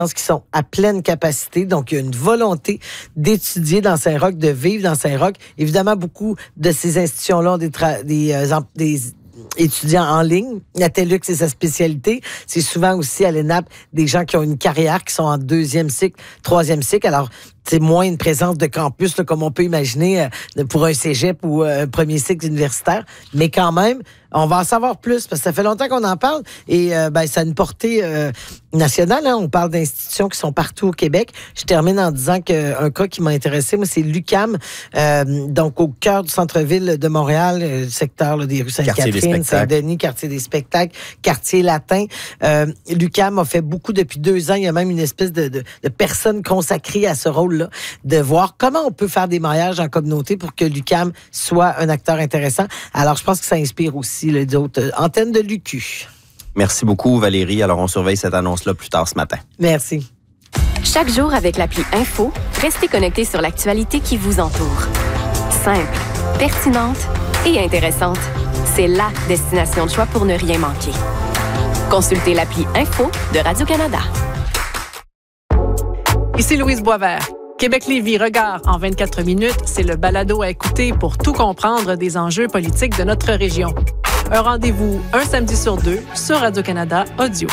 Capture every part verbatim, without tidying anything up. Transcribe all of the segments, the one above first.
pense qu'ils sont à pleine capacité. Donc, il y a une volonté d'étudier dans Saint-Roch, de vivre dans Saint-Roch. Évidemment, beaucoup de ces institutions-là ont des, tra- des, euh, des étudiants en ligne. La TELUX, c'est sa spécialité. C'est souvent aussi à l'E N A P des gens qui ont une carrière, qui sont en deuxième cycle, troisième cycle. Alors, c'est moins une présence de campus, là, comme on peut imaginer euh, pour un cégep ou euh, un premier cycle universitaire. Mais quand même, on va en savoir plus parce que ça fait longtemps qu'on en parle et euh, ben, ça a une portée euh, nationale. Hein. On parle d'institutions qui sont partout au Québec. Je termine en disant qu'un cas qui m'a intéressé, moi, c'est l'U Q A M, euh, donc au cœur du centre-ville de Montréal, le secteur là, des rues Sainte-Catherine, Saint-Denis, quartier des spectacles, quartier latin. Euh, L'U Q A M a fait beaucoup depuis deux ans. Il y a même une espèce de, de, de personne consacrée à ce rôle-là, de voir comment on peut faire des mariages en communauté pour que l'U Q A M soit un acteur intéressant. Alors, je pense que ça inspire aussi là, d'autres antennes de l'U Q. Merci beaucoup, Valérie. Alors, on surveille cette annonce-là plus tard ce matin. Merci. Chaque jour avec l'appli Info, restez connectés sur l'actualité qui vous entoure. Simple, pertinente et intéressante. C'est la destination de choix pour ne rien manquer. Consultez l'appli Info de Radio-Canada. Ici Louise Boisvert. Québec-Lévis Regard en vingt-quatre minutes, c'est le balado à écouter pour tout comprendre des enjeux politiques de notre région. Un rendez-vous un samedi sur deux sur Radio-Canada Audio.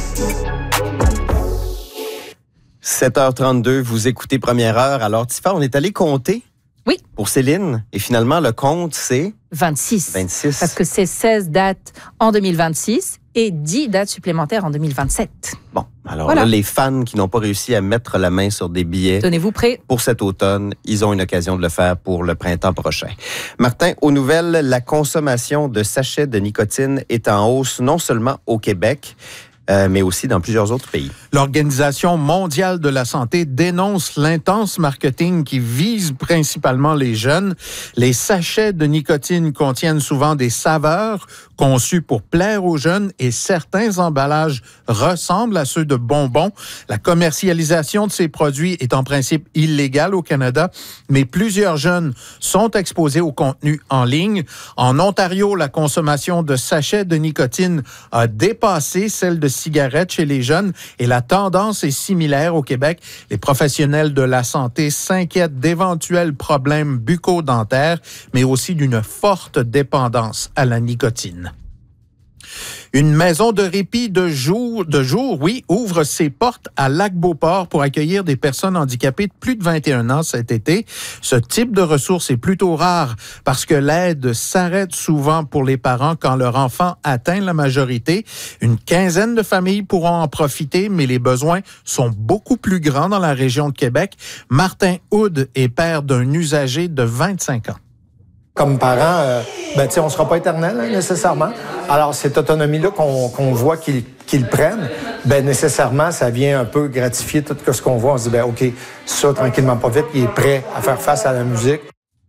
sept heures trente-deux, vous écoutez Première Heure. Alors, Tifa, on est allé compter. Oui. Pour Céline. Et finalement, le compte, c'est... vingt-six. vingt-six. Parce que c'est seize dates en deux mille vingt-six et dix dates supplémentaires en deux mille vingt-sept. Bon, alors voilà. Là, les fans qui n'ont pas réussi à mettre la main sur des billets... Tenez-vous prêts. Pour cet automne, ils ont une occasion de le faire pour le printemps prochain. Martin, aux nouvelles, la consommation de sachets de nicotine est en hausse non seulement au Québec, Euh, mais aussi dans plusieurs autres pays. L'Organisation mondiale de la santé dénonce l'intense marketing qui vise principalement les jeunes. Les sachets de nicotine contiennent souvent des saveurs conçues pour plaire aux jeunes et certains emballages ressemblent à ceux de bonbons. La commercialisation de ces produits est en principe illégale au Canada, mais plusieurs jeunes sont exposés au contenu en ligne. En Ontario, la consommation de sachets de nicotine a dépassé celle de cigarettes chez les jeunes et la tendance est similaire au Québec. Les professionnels de la santé s'inquiètent d'éventuels problèmes bucco-dentaires, mais aussi d'une forte dépendance à la nicotine. Une maison de répit de jour, de jour, oui, ouvre ses portes à Lac-Beauport pour accueillir des personnes handicapées de plus de vingt et un ans cet été. Ce type de ressource est plutôt rare parce que l'aide s'arrête souvent pour les parents quand leur enfant atteint la majorité. Une quinzaine de familles pourront en profiter, mais les besoins sont beaucoup plus grands dans la région de Québec. Martin Houd est père d'un usager de vingt-cinq ans. Comme parents, euh, ben, on ne sera pas éternel hein, nécessairement. Alors, cette autonomie-là qu'on, qu'on voit qu'ils, qu'ils prennent, ben, nécessairement, ça vient un peu gratifier tout ce qu'on voit. On se dit, ben, OK, ça, tranquillement, pas vite, il est prêt à faire face à la musique.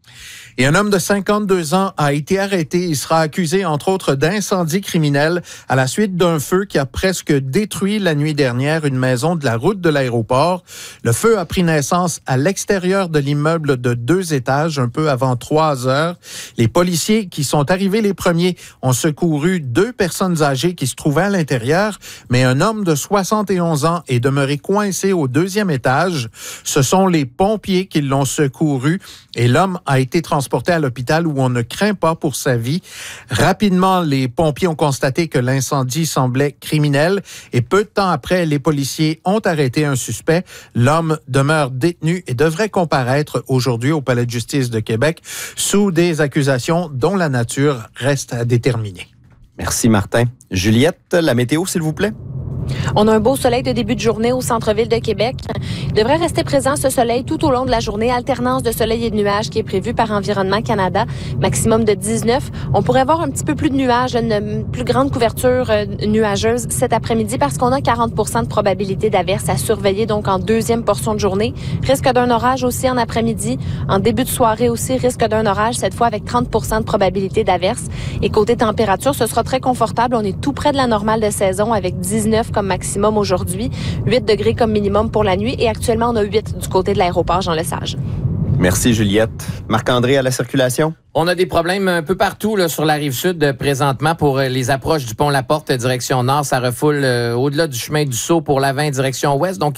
Et un homme de cinquante-deux ans a été arrêté. Il sera accusé, entre autres, d'incendie criminel à la suite d'un feu qui a presque détruit la nuit dernière une maison de la route de l'aéroport. Le feu a pris naissance à l'extérieur de l'immeuble de deux étages, un peu avant trois heures. Les policiers qui sont arrivés les premiers ont secouru deux personnes âgées qui se trouvaient à l'intérieur, mais un homme de soixante et onze ans est demeuré coincé au deuxième étage. Ce sont les pompiers qui l'ont secouru et l'homme a été transporté transporté à l'hôpital où on ne craint pas pour sa vie. Rapidement, les pompiers ont constaté que l'incendie semblait criminel et peu de temps après, les policiers ont arrêté un suspect. L'homme demeure détenu et devrait comparaître aujourd'hui au Palais de justice de Québec sous des accusations dont la nature reste à déterminer. Merci Martin. Juliette, la météo, s'il vous plaît. On a un beau soleil de début de journée au centre-ville de Québec. Il devrait rester présent ce soleil tout au long de la journée. Alternance de soleil et de nuages qui est prévue par Environnement Canada. Maximum de dix-neuf. On pourrait avoir un petit peu plus de nuages, une plus grande couverture nuageuse cet après-midi parce qu'on a quarante pour cent de probabilité d'averse à surveiller donc en deuxième portion de journée. Risque d'un orage aussi en après-midi. En début de soirée aussi, risque d'un orage, cette fois avec trente pour cent de probabilité d'averse. Et côté température, ce sera très confortable. On est tout près de la normale de saison avec dix-neuf comme maximum aujourd'hui, huit degrés comme minimum pour la nuit et actuellement on a huit du côté de l'aéroport Jean-Lesage. Merci Juliette. Marc-André à la circulation. On a des problèmes un peu partout là, sur la Rive-Sud présentement pour les approches du pont La Porte direction nord. Ça refoule euh, au-delà du chemin du Sceau pour l'A vingt direction ouest. Donc,